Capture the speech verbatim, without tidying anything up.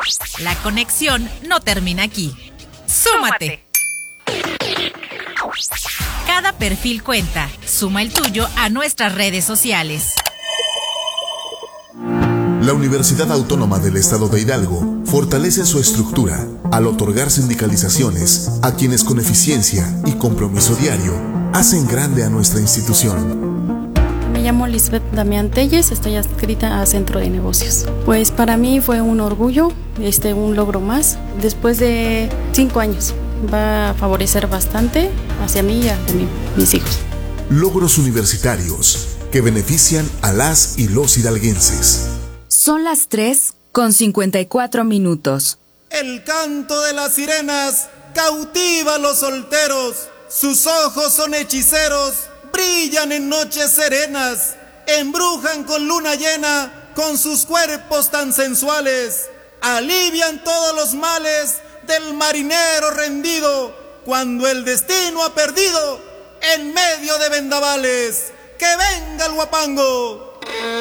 La conexión no termina aquí. ¡Súmate! Cada perfil cuenta. Suma el tuyo a nuestras redes sociales. La Universidad Autónoma del Estado de Hidalgo fortalece su estructura al otorgar sindicalizaciones a quienes con eficiencia y compromiso diario hacen grande a nuestra institución. Me llamo Lisbeth Damián Telles, estoy adscrita a Centro de Negocios. Pues para mí fue un orgullo, este, un logro más. Después de cinco años va a favorecer bastante hacia mí y hacia mí, mis hijos. Logros universitarios que benefician a las y los hidalguenses. Son las tres con cincuenta y cuatro minutos. El canto de las sirenas cautiva a los solteros. Sus ojos son hechiceros, brillan en noches serenas. Embrujan con luna llena, con sus cuerpos tan sensuales. Alivian todos los males del marinero rendido, cuando el destino ha perdido en medio de vendavales. ¡Que venga el guapango!